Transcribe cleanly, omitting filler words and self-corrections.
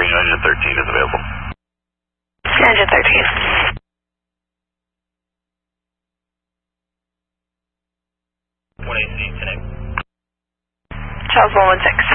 United 13 is available. United 13. AC, connect. Charles 116.